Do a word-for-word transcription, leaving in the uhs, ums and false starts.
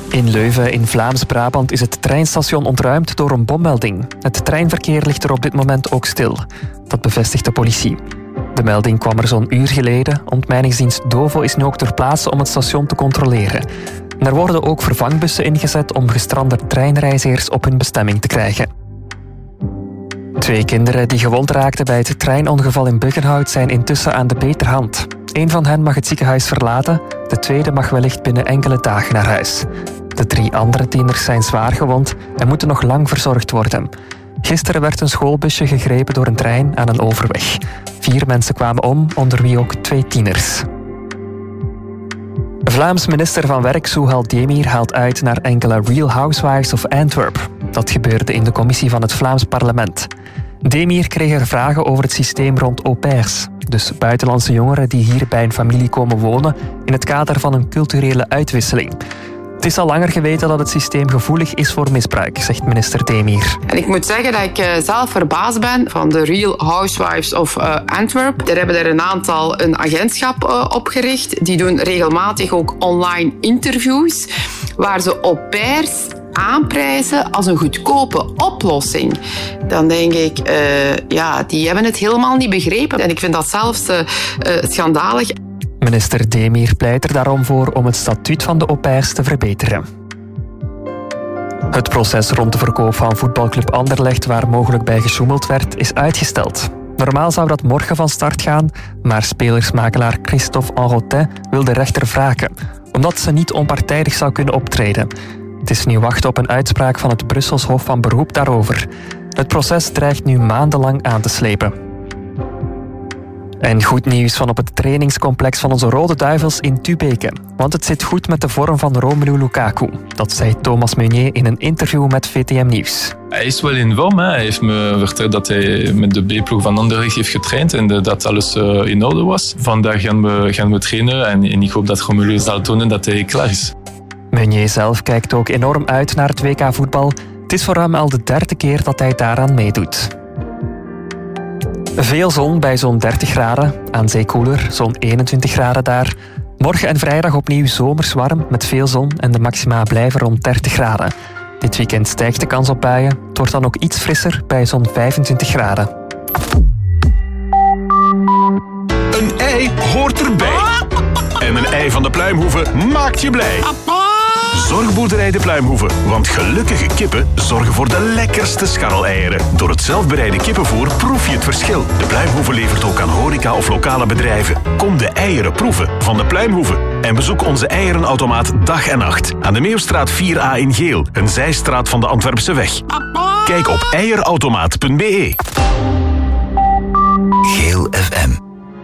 In Leuven in Vlaams-Brabant is het treinstation ontruimd door een bommelding. Het treinverkeer ligt er op dit moment ook stil. Dat bevestigt de politie. De melding kwam er zo'n uur geleden. Ontmijningsdienst Dovo is nu ook ter plaatse om het station te controleren. En er worden ook vervangbussen ingezet om gestrande treinreizigers op hun bestemming te krijgen. Twee kinderen die gewond raakten bij het treinongeval in Buggenhout zijn intussen aan de betere hand. Eén van hen mag het ziekenhuis verlaten, de tweede mag wellicht binnen enkele dagen naar huis. De drie andere tieners zijn zwaar gewond en moeten nog lang verzorgd worden. Gisteren werd een schoolbusje gegrepen door een trein aan een overweg. Vier mensen kwamen om, onder wie ook twee tieners. Vlaams minister van Werk Souhal Demir haalt uit naar enkele Real Housewives of Antwerp. Dat gebeurde in de commissie van het Vlaams parlement. Demir kreeg er vragen over het systeem rond au pairs. Dus buitenlandse jongeren die hier bij een familie komen wonen in het kader van een culturele uitwisseling. Het is al langer geweten dat het systeem gevoelig is voor misbruik, zegt minister Demir. En ik moet zeggen dat ik uh, zelf verbaasd ben van de Real Housewives of uh, Antwerp. Er hebben er een aantal een agentschap uh, opgericht. Die doen regelmatig ook online interviews waar ze au pairs aanprijzen als een goedkope oplossing. Dan denk ik, uh, ja, die hebben het helemaal niet begrepen. En ik vind dat zelfs uh, uh, schandalig. Minister Demir pleit er daarom voor om het statuut van de au pairs te verbeteren. Het proces rond de verkoop van voetbalclub Anderlecht, waar mogelijk bij gesjoemeld werd, is uitgesteld. Normaal zou dat morgen van start gaan, maar spelersmakelaar Christophe Enrotin wil de rechter wraken, omdat ze niet onpartijdig zou kunnen optreden. Het is nu wachten op een uitspraak van het Brussels Hof van Beroep daarover. Het proces dreigt nu maandenlang aan te slepen. En goed nieuws van op het trainingscomplex van onze Rode Duivels in Tubeke. Want het zit goed met de vorm van Romelu Lukaku. Dat zei Thomas Meunier in een interview met V T M Nieuws. Hij is wel in vorm. Hè. Hij heeft me verteld dat hij met de B-ploeg van Anderlecht heeft getraind en dat alles in orde was. Vandaag gaan we, gaan we trainen en, en ik hoop dat Romelu zal tonen dat hij klaar is. Meunier zelf kijkt ook enorm uit naar het W K voetbal. Het is voor hem al de derde keer dat hij daaraan meedoet. Veel zon bij zo'n dertig graden. Aan zee koeler, zo'n eenentwintig graden daar. Morgen en vrijdag opnieuw zomers warm met veel zon en de maxima blijven rond dertig graden. Dit weekend stijgt de kans op buien. Het wordt dan ook iets frisser bij zo'n vijfentwintig graden. Een ei hoort erbij. En een ei van de Pluimhoeve maakt je blij. Zorgboerderij de Pluimhoeve, want gelukkige kippen zorgen voor de lekkerste scharreleieren. Door het zelfbereide kippenvoer proef je het verschil. De Pluimhoeve levert ook aan horeca of lokale bedrijven. Kom de eieren proeven van de Pluimhoeve. En bezoek onze eierenautomaat dag en nacht. Aan de Meeuwstraat vier A in Geel, een zijstraat van de Antwerpse weg. Kijk op eierautomaat punt be.